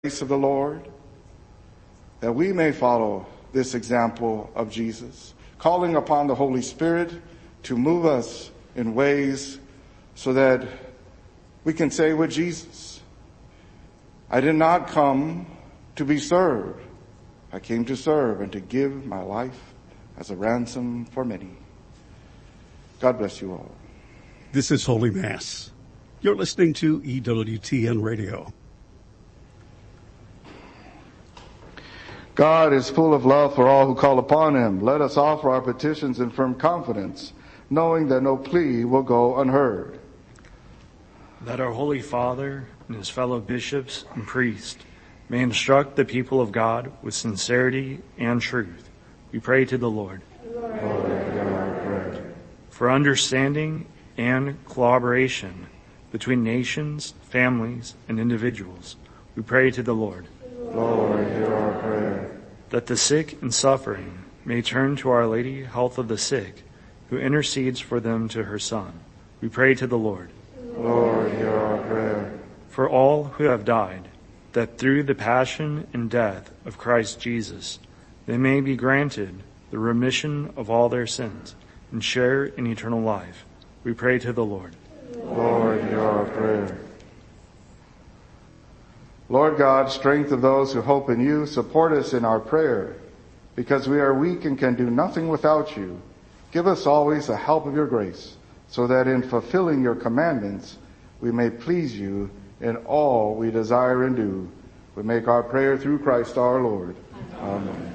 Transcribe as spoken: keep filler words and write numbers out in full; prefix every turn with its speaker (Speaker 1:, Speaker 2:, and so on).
Speaker 1: Grace of the Lord, that we may follow this example of Jesus, calling upon the Holy Spirit to move us in ways so that we can say with Jesus, I did not come to be served. I came to serve and to give my life as a ransom for many. God bless you all.
Speaker 2: This is Holy Mass. You're listening to E W T N Radio.
Speaker 1: God is full of love for all who call upon him. Let us offer our petitions in firm confidence, knowing that no plea will go unheard.
Speaker 3: That our Holy Father and his fellow bishops and priests may instruct the people of God with sincerity and truth. We pray to the Lord.
Speaker 1: Lord, hear our prayer.
Speaker 3: For understanding and collaboration between nations, families, and individuals, we pray to the Lord.
Speaker 1: Lord, hear our prayer.
Speaker 3: That the sick and suffering may turn to Our Lady, Health of the Sick, who intercedes for them to her Son. We pray to the Lord.
Speaker 1: Lord, hear our prayer.
Speaker 3: For all who have died, that through the passion and death of Christ Jesus, they may be granted the remission of all their sins and share in eternal life. We pray to the Lord.
Speaker 1: Lord, hear our prayer. Lord God, strength of those who hope in you, support us in our prayer. Because we are weak and can do nothing without you, give us always the help of your grace, so that in fulfilling your commandments, we may please you in all we desire and do. We make our prayer through Christ our Lord. Amen.